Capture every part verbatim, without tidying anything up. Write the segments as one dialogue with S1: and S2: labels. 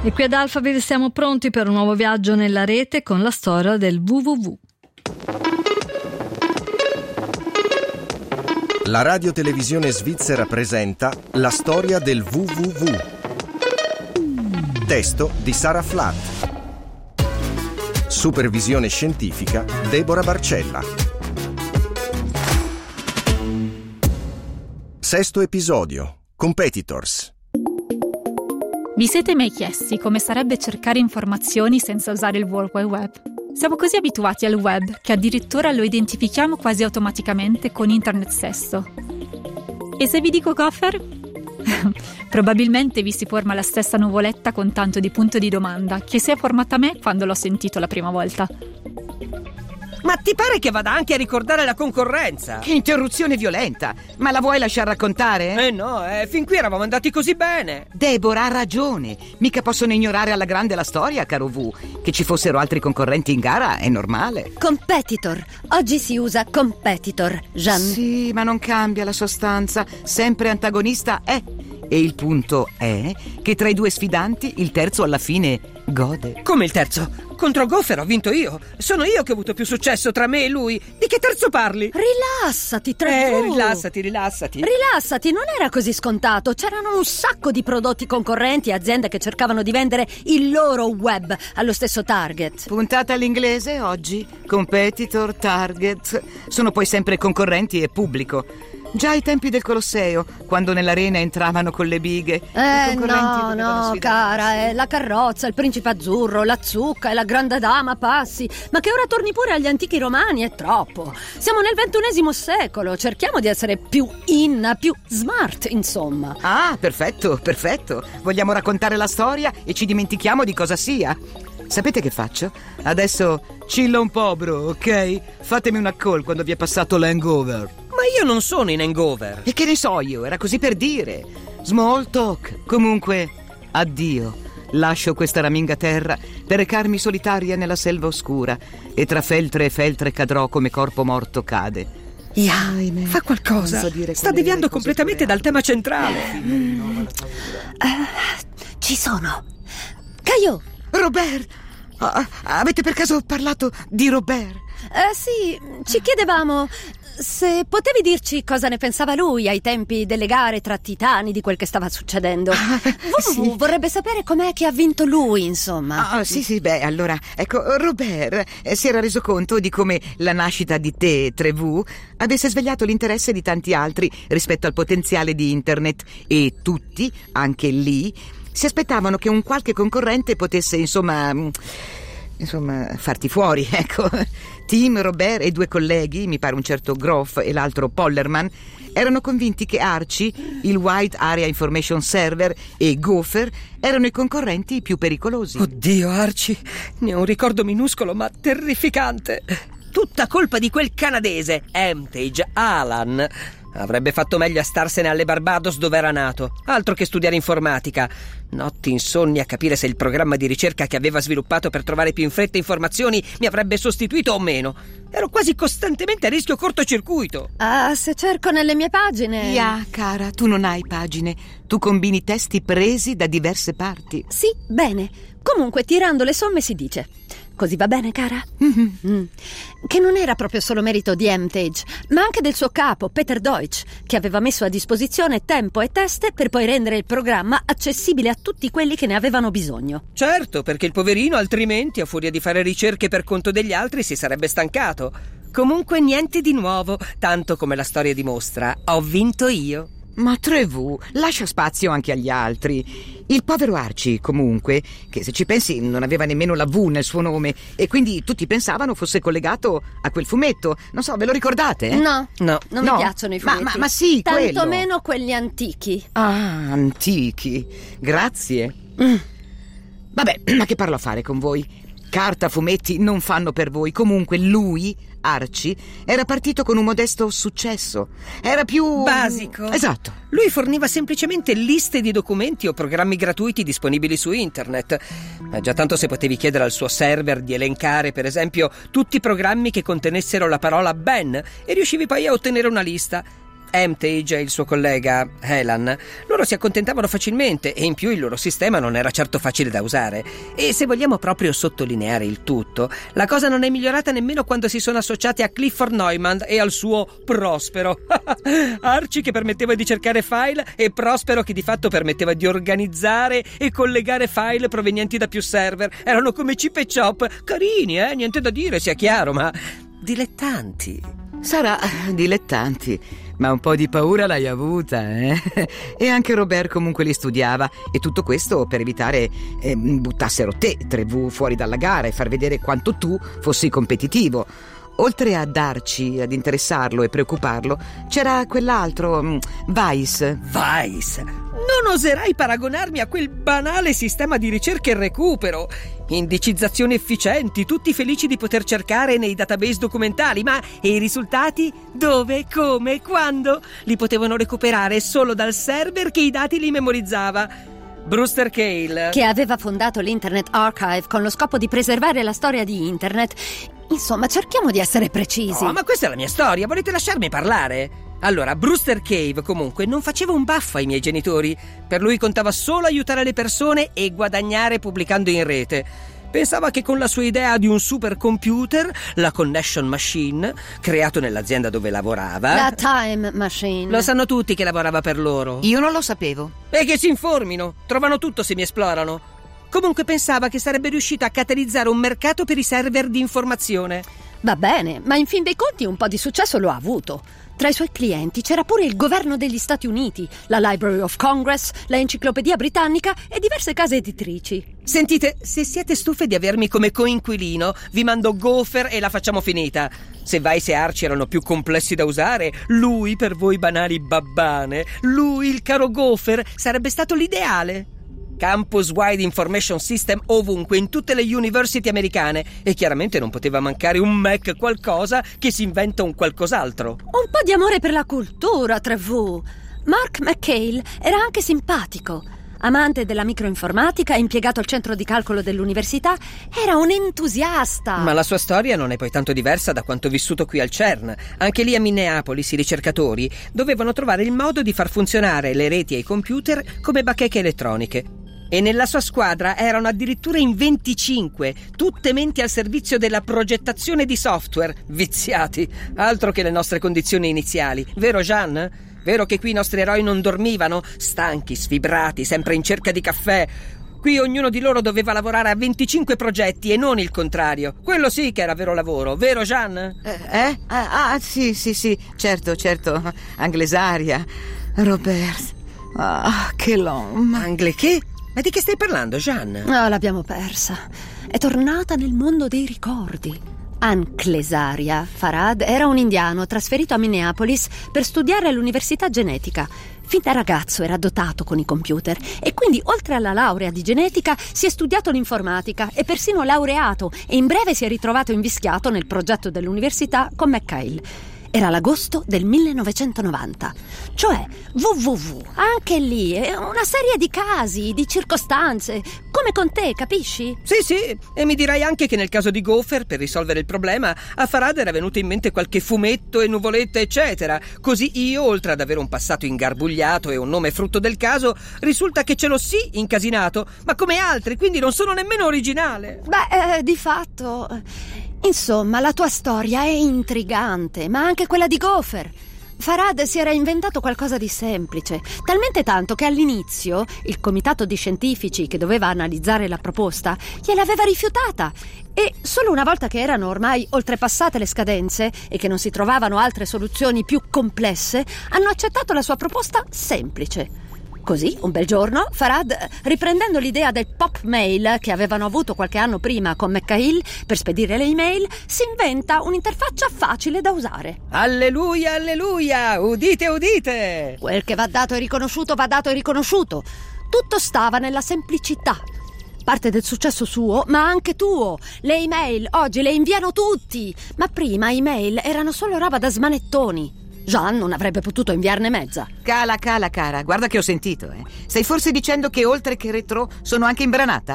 S1: E qui ad Alphaville siamo pronti per un nuovo viaggio nella rete con la storia del www.
S2: La radiotelevisione svizzera presenta La storia del www. Testo di Sara Flatt. Supervisione scientifica Deborah Barcella. Sesto episodio. Competitors.
S3: Vi siete mai chiesti come sarebbe cercare informazioni senza usare il World Wide Web? Siamo così abituati al web che addirittura lo identifichiamo quasi automaticamente con internet stesso. E se vi dico Gopher? Probabilmente vi si forma la stessa nuvoletta con tanto di punto di domanda che si è formata a me quando l'ho sentito la prima volta.
S4: Ma ti pare che vada anche a ricordare la concorrenza?
S5: Che interruzione violenta! Ma la vuoi lasciar raccontare?
S4: Eh no, eh, fin qui eravamo andati così bene.
S5: Deborah ha ragione. Mica possono ignorare alla grande la storia, caro V. Che ci fossero altri concorrenti in gara è normale.
S6: Competitor. Oggi si usa competitor, Jean.
S5: Sì, ma non cambia la sostanza. Sempre antagonista è. E il punto è che tra i due sfidanti il terzo alla fine gode.
S4: Come il terzo? Contro Gopher ho vinto io. Sono io che ho avuto più successo tra me e lui. Di che terzo parli?
S6: Rilassati, tre
S4: Eh, rilassati, rilassati.
S6: Rilassati, non era così scontato. C'erano un sacco di prodotti concorrenti e aziende che cercavano di vendere il loro web allo stesso target.
S5: Puntata all'inglese oggi. Competitor, target. Sono poi sempre concorrenti e pubblico. Già ai tempi del Colosseo, quando nell'arena entravano con le bighe.
S6: Eh no, no, cara, è la carrozza, il principe azzurro, la zucca e la grande dama passi. Ma che ora torni pure agli antichi romani è troppo. Siamo nel ventunesimo secolo, cerchiamo di essere più in, più smart, insomma.
S5: Ah, perfetto, perfetto. Vogliamo raccontare la storia e ci dimentichiamo di cosa sia. Sapete che faccio? Adesso chilla un po', bro, ok? Fatemi una call quando vi è passato l'hangover.
S4: Ma io non sono in hangover.
S5: E che ne so io, era così per dire. Small talk. Comunque, addio. Lascio questa raminga terra per recarmi solitaria nella selva oscura e tra feltre e feltre cadrò come corpo morto cade.
S4: Ya, fa qualcosa. So Sta deviando completamente dal tema centrale.
S6: Mm. Uh, ci sono. Caio.
S5: Robert! Ah, avete per caso parlato di Robert?
S6: Eh sì, ci chiedevamo se potevi dirci cosa ne pensava lui ai tempi delle gare tra titani, di quel che stava succedendo.
S5: Ah, sì.
S6: Vorrebbe sapere com'è che ha vinto lui, insomma.
S5: Ah, sì, sì, beh, allora, ecco, Robert eh, si era reso conto di come la nascita di te, tre V, avesse svegliato l'interesse di tanti altri rispetto al potenziale di internet e tutti, anche lì, si aspettavano che un qualche concorrente potesse, insomma, insomma, farti fuori, ecco. Tim, Robert e due colleghi, mi pare un certo Groff e l'altro Pollerman, erano convinti che Archie, il Wide Area Information Server e Gopher erano i concorrenti più pericolosi.
S4: Oddio, Archie, ne ho un ricordo minuscolo ma terrificante. Tutta colpa di quel canadese, Armitage Alan. Avrebbe fatto meglio a starsene alle Barbados dove era nato. Altro che studiare informatica. Notti insonni a capire se il programma di ricerca che aveva sviluppato per trovare più in fretta informazioni mi avrebbe sostituito o meno. Ero quasi costantemente a rischio cortocircuito.
S6: Ah, se cerco nelle mie pagine.
S5: Ya, cara, tu non hai pagine. Tu combini testi presi da diverse parti.
S6: Sì, bene. Comunque, tirando le somme si dice... Così va bene, cara?
S5: Mm-hmm.
S6: Mm. Che non era proprio solo merito di Armitage, ma anche del suo capo, Peter Deutsch, che aveva messo a disposizione tempo e teste per poi rendere il programma accessibile a tutti quelli che ne avevano bisogno.
S4: Certo, perché il poverino altrimenti, a furia di fare ricerche per conto degli altri, si sarebbe stancato. Comunque niente di nuovo, tanto come la storia dimostra, ho vinto io.
S5: Ma tre V, lascia spazio anche agli altri. Il povero Archie, comunque, che se ci pensi non aveva nemmeno la V nel suo nome e quindi tutti pensavano fosse collegato a quel fumetto. Non so, ve lo ricordate?
S6: No,
S4: no,
S6: non
S5: no.
S6: mi piacciono i fumetti.
S5: Ma, ma, ma sì,
S6: tanto
S5: quello.
S6: meno quelli antichi.
S5: Ah, antichi. Grazie.
S6: Mm.
S5: Vabbè, ma che parlo a fare con voi? Carta, fumetti non fanno per voi. Comunque lui, Archie, era partito con un modesto successo. Era più...
S4: basico.
S5: Esatto.
S4: Lui forniva semplicemente liste di documenti o programmi gratuiti disponibili su internet. Ma già tanto se potevi chiedere al suo server di elencare, per esempio, tutti i programmi che contenessero la parola Ben e riuscivi poi a ottenere una lista. Armitage e il suo collega Alan, loro si accontentavano facilmente e in più il loro sistema non era certo facile da usare. E se vogliamo proprio sottolineare il tutto, la cosa non è migliorata nemmeno quando si sono associati a Clifford Neumann e al suo Prospero. Archie che permetteva di cercare file e Prospero che di fatto permetteva di organizzare e collegare file provenienti da più server. Erano come Chip e Chop, carini, eh, niente da dire, sia chiaro, ma dilettanti.
S5: Sarà dilettanti, ma un po' di paura l'hai avuta, eh? E anche Robert comunque li studiava, e tutto questo per evitare eh, buttassero te, tre vu, fuori dalla gara e far vedere quanto tu fossi competitivo. Oltre a darci, ad interessarlo e preoccuparlo, c'era quell'altro, Vice.
S4: Vice? Non oserai paragonarmi a quel banale sistema di ricerca e recupero. Indicizzazioni efficienti, tutti felici di poter cercare nei database documentali, ma e i risultati? Dove, come, quando? Li potevano recuperare solo dal server che i dati li memorizzava. Brewster Kahle,
S6: che aveva fondato l'Internet Archive con lo scopo di preservare la storia di Internet. Insomma, cerchiamo di essere precisi.
S4: No, ma questa è la mia storia, volete lasciarmi parlare? Allora, Brewster Kahle comunque non faceva un baffo ai miei genitori. Per lui contava solo aiutare le persone e guadagnare pubblicando in rete. Pensava che con la sua idea di un supercomputer, la Connection Machine, creato nell'azienda dove lavorava...
S6: La Time Machine.
S4: Lo sanno tutti che lavorava per loro.
S5: Io non lo sapevo.
S4: E che si informino, trovano tutto se mi esplorano. Comunque pensava che sarebbe riuscito a catalizzare un mercato per i server di informazione.
S6: Va bene, ma in fin dei conti un po' di successo lo ha avuto. Tra i suoi clienti c'era pure il governo degli Stati Uniti, la Library of Congress, la Enciclopedia Britannica e diverse case editrici.
S4: Sentite, se siete stufe di avermi come coinquilino, vi mando Gopher e la facciamo finita. Se Vice e Archie erano più complessi da usare, lui, per voi banali babbane, lui, il caro Gopher, sarebbe stato l'ideale. Campus Wide Information System ovunque, in tutte le university americane. E chiaramente non poteva mancare un Mac qualcosa che si inventa un qualcos'altro.
S6: Un po' di amore per la cultura, tre vu. Mark McHale era anche simpatico. Amante della microinformatica, impiegato al centro di calcolo dell'università, era un entusiasta.
S4: Ma la sua storia non è poi tanto diversa da quanto vissuto qui al CERN. Anche lì a Minneapolis i ricercatori dovevano trovare il modo di far funzionare le reti e i computer come bacheche elettroniche. E nella sua squadra erano addirittura in venticinque, tutte menti al servizio della progettazione di software. Viziati, altro che le nostre condizioni iniziali. Vero, Jean? Vero che qui i nostri eroi non dormivano, stanchi, sfibrati, sempre in cerca di caffè? Qui ognuno di loro doveva lavorare a venticinque progetti e non il contrario. Quello sì che era vero lavoro, vero, Jean?
S5: Eh? eh? Ah, ah, sì, sì, sì, certo, certo. Anglesaria, Robert. Ah, che l'homme.
S4: Angle che? Ma di che stai parlando, Jean?
S6: No, l'abbiamo persa. È tornata nel mondo dei ricordi. Anclesaria Farhad era un indiano trasferito a Minneapolis per studiare all'università genetica. Fin da ragazzo era dotato con i computer e quindi oltre alla laurea di genetica si è studiato l'informatica e persino laureato, e in breve si è ritrovato invischiato nel progetto dell'università con McHale. Era l'agosto del millenovecentonovanta, cioè vu vu vu, anche lì è una serie di casi, di circostanze, come con te, capisci?
S4: Sì, sì, e mi dirai anche che nel caso di Gopher, per risolvere il problema, a Farhad era venuto in mente qualche fumetto e nuvoletta, eccetera. Così io, oltre ad avere un passato ingarbugliato e un nome frutto del caso, risulta che ce l'ho sì incasinato, ma come altri, quindi non sono nemmeno originale.
S6: Beh, eh, di fatto... Insomma, la tua storia è intrigante, ma anche quella di Gopher. Farhad si era inventato qualcosa di semplice, talmente tanto che all'inizio il comitato di scientifici che doveva analizzare la proposta gliel'aveva rifiutata, e solo una volta che erano ormai oltrepassate le scadenze e che non si trovavano altre soluzioni più complesse, hanno accettato la sua proposta semplice. Così, un bel giorno, Farhad, riprendendo l'idea del pop mail che avevano avuto qualche anno prima con McHale per spedire le email, si inventa un'interfaccia facile da usare.
S4: Alleluia, alleluia! Udite, udite!
S6: Quel che va dato e riconosciuto va dato e riconosciuto. Tutto stava nella semplicità. Parte del successo suo, ma anche tuo. Le email oggi le inviano tutti, ma prima email erano solo roba da smanettoni. Jean non avrebbe potuto inviarne mezza.
S5: Cala, cala, cara, guarda che ho sentito, eh. Stai forse dicendo che oltre che retro sono anche imbranata?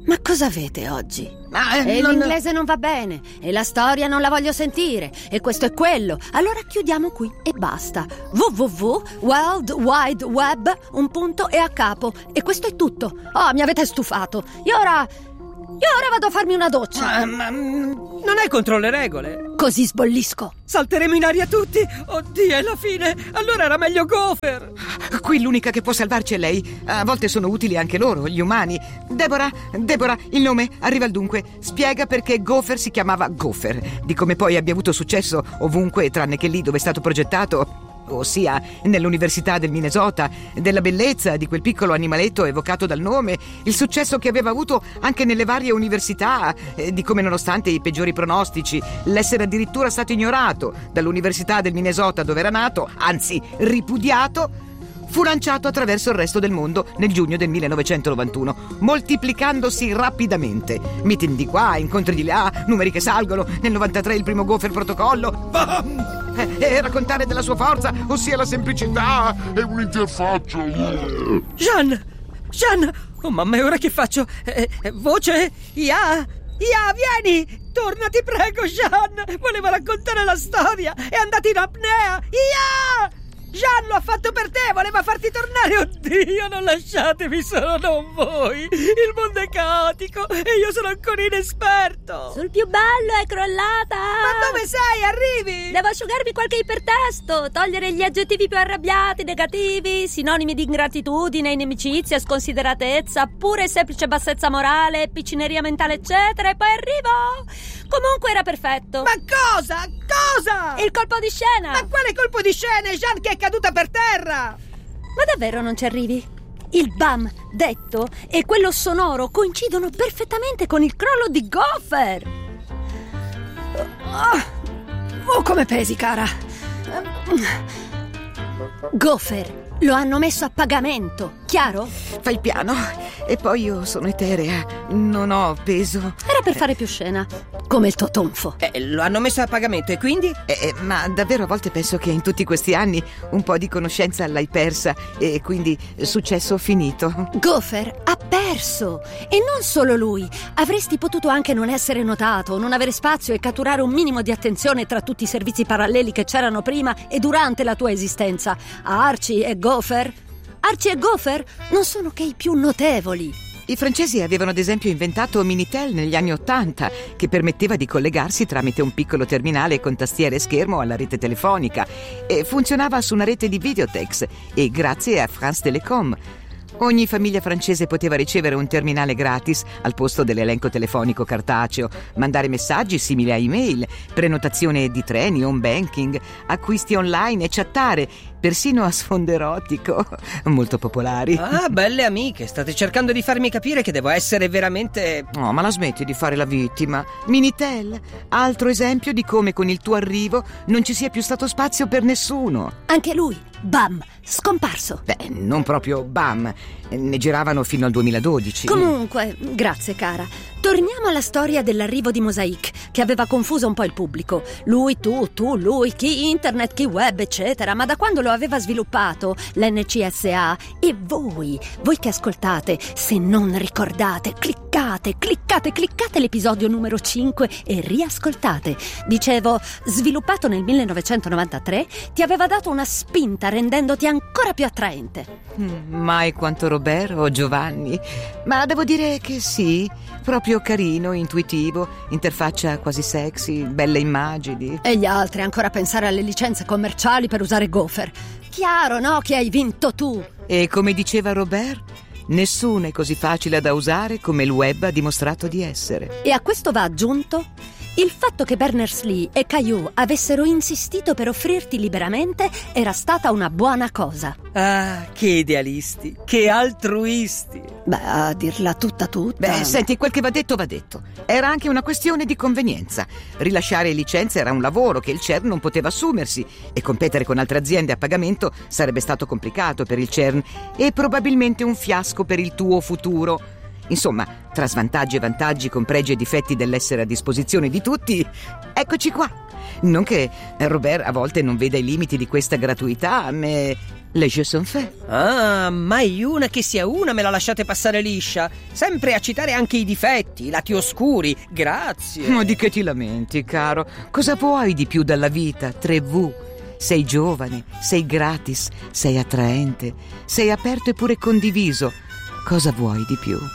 S6: Ma cosa avete oggi?
S5: Ma eh,
S6: E
S5: non...
S6: l'inglese non va bene, e la storia non la voglio sentire, e questo è quello. Allora chiudiamo qui e basta. www, World Wide Web, un punto e a capo. E questo è tutto. Oh, mi avete stufato. Io ora... Io ora vado a farmi una doccia.
S4: Ma, ma non è contro le regole.
S6: Così sbollisco.
S4: Salteremo in aria tutti. Oddio, è la fine. Allora era meglio Gopher.
S5: Qui l'unica che può salvarci è lei. A volte sono utili anche loro, gli umani. Deborah, Deborah, il nome arriva al dunque. Spiega perché Gopher si chiamava Gopher, di come poi abbia avuto successo ovunque tranne che lì dove è stato progettato, ossia nell'Università del Minnesota, della bellezza di quel piccolo animaletto evocato dal nome, il successo che aveva avuto anche nelle varie università, eh, di come nonostante i peggiori pronostici, l'essere addirittura stato ignorato dall'Università del Minnesota dove era nato, anzi ripudiato, fu lanciato attraverso il resto del mondo nel giugno del millenovecentonovantuno, moltiplicandosi rapidamente. Meeting di qua, incontri di là, numeri che salgono. Nel novantatré il primo Gopher protocollo. Bam! E raccontare della sua forza, ossia la semplicità.
S7: È un'interfaccia.
S4: Jean! Jean! Oh mamma, e ora che faccio? Eh, eh, voce? Ia! Ia, vieni! Torna, ti prego, Jean! Voleva raccontare la storia! È andato in apnea! Ia! Jean lo ha fatto per te, voleva farti tornare. Oddio, non lasciatemi solo, non voi. Il mondo è caotico e io sono ancora inesperto.
S6: Sul più bello è crollata.
S4: Ma dove sei? Arrivi?
S6: Devo asciugarmi qualche ipertesto, togliere gli aggettivi più arrabbiati, negativi, sinonimi di ingratitudine, inimicizia, sconsideratezza, pure semplice bassezza morale, piccineria mentale, eccetera, e poi arrivo. Comunque era perfetto.
S4: Ma cosa? Cosa?
S6: Il colpo di scena.
S4: Ma quale colpo di scena? È Jean che è caduta per terra.
S6: Ma davvero non ci arrivi? Il bam detto e quello sonoro coincidono perfettamente con il crollo di Gopher. Oh, oh come pesi, cara. Gopher lo hanno messo a pagamento, chiaro?
S5: Fai piano. E poi io sono eterea, non ho peso.
S6: Era per fare più scena, come il tuo tonfo.
S4: Eh, lo hanno messo a pagamento e quindi?
S5: Eh, ma davvero a volte penso che in tutti questi anni un po' di conoscenza l'hai persa e quindi successo finito.
S6: Gopher ha perso! E non solo lui. Avresti potuto anche non essere notato, non avere spazio e catturare un minimo di attenzione tra tutti i servizi paralleli che c'erano prima e durante la tua esistenza. Archie e Gopher? Archie e Gopher non sono che i più notevoli.
S5: I francesi avevano ad esempio inventato Minitel negli anni Ottanta, che permetteva di collegarsi tramite un piccolo terminale con tastiera e schermo alla rete telefonica, e funzionava su una rete di videotex e grazie a France Télécom. Ogni famiglia francese poteva ricevere un terminale gratis al posto dell'elenco telefonico cartaceo, mandare messaggi simili a email, prenotazione di treni, home banking, acquisti online e chattare, persino a sfondo erotico, molto popolari.
S4: Ah, belle amiche, state cercando di farmi capire che devo essere veramente...
S5: No, ma la smetti di fare la vittima. Minitel, altro esempio di come con il tuo arrivo non ci sia più stato spazio per nessuno.
S6: Anche lui, bam, scomparso.
S5: Beh, non proprio bam, ne giravano fino al duemiladodici.
S6: Comunque, grazie cara. Torniamo alla storia dell'arrivo di Mosaic, che aveva confuso un po' il pubblico. Lui, tu, tu, lui, chi internet, chi web, eccetera. Ma da quando lo aveva sviluppato l'N C S A e voi, voi che ascoltate, se non ricordate, cliccate, cliccate, cliccate l'episodio numero cinque e riascoltate. Dicevo, sviluppato nel millenovecentonovantatré, ti aveva dato una spinta rendendoti ancora più attraente.
S5: Mai quanto Robert o Giovanni, ma devo dire che sì, proprio carino, intuitivo, interfaccia quasi sexy, belle immagini.
S6: E gli altri ancora a pensare alle licenze commerciali per usare Gopher. Chiaro, no, che hai vinto tu.
S5: E come diceva Robert, nessuno è così facile da usare come il web ha dimostrato di essere.
S6: E a questo va aggiunto il fatto che Berners-Lee e Caillou avessero insistito per offrirti liberamente era stata una buona cosa.
S4: Ah, che idealisti, che altruisti.
S6: Beh, a dirla tutta tutta.
S5: Beh, senti, quel che va detto va detto. Era anche una questione di convenienza. Rilasciare licenze era un lavoro che il CERN non poteva assumersi e competere con altre aziende a pagamento sarebbe stato complicato per il CERN e probabilmente un fiasco per il tuo futuro. Insomma, tra svantaggi e vantaggi, con pregi e difetti dell'essere a disposizione di tutti, eccoci qua. Non che Robert a volte non veda i limiti di questa gratuità, me... Les jeux sont faits.
S4: Ah, mai una che sia una me la lasciate passare liscia. Sempre a citare anche i difetti, i lati oscuri. Grazie.
S5: Ma di che ti lamenti, caro? Cosa vuoi di più dalla vita, tre vu? Sei giovane, sei gratis, sei attraente, sei aperto e pure condiviso. Cosa vuoi di più?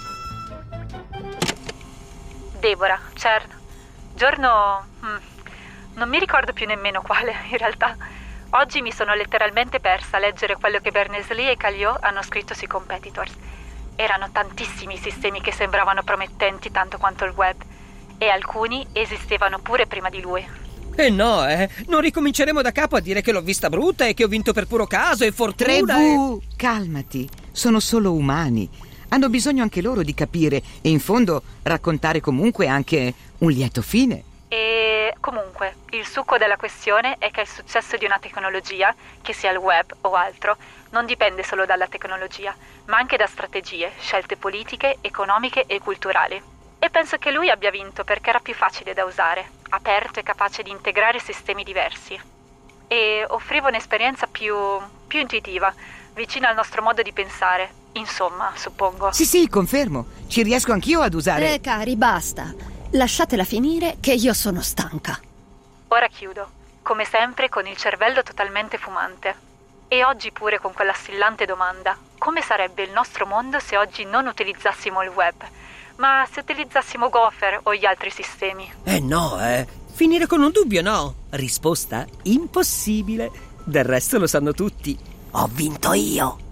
S3: Deborah, certo. Giorno... mm, non mi ricordo più nemmeno quale, in realtà. Oggi mi sono letteralmente persa a leggere quello che Berners-Lee e Cailliot hanno scritto sui competitors. Erano tantissimi i sistemi che sembravano promettenti tanto quanto il web, e alcuni esistevano pure prima di lui.
S4: Eh no, eh, non ricominceremo da capo a dire che l'ho vista brutta e che ho vinto per puro caso e fortuna.
S5: tre vu,
S4: e...
S5: calmati, sono solo umani. Hanno bisogno anche loro di capire e in fondo raccontare comunque anche un lieto fine.
S3: E comunque, il succo della questione è che il successo di una tecnologia, che sia il web o altro, non dipende solo dalla tecnologia, ma anche da strategie, scelte politiche, economiche e culturali. E penso che lui abbia vinto perché era più facile da usare, aperto e capace di integrare sistemi diversi. E offriva un'esperienza più, più intuitiva, vicina al nostro modo di pensare. Insomma, suppongo.
S5: Sì, sì, confermo. Ci riesco anch'io ad usare...
S6: Eh, cari, basta. Lasciatela finire che io sono stanca.
S3: Ora chiudo, come sempre con il cervello totalmente fumante. E oggi pure con quell'assillante domanda: come sarebbe il nostro mondo se oggi non utilizzassimo il web, ma se utilizzassimo Gopher o gli altri sistemi?
S4: Eh no, eh. Finire con un dubbio, no. Risposta impossibile. Del resto lo sanno tutti. Ho vinto io.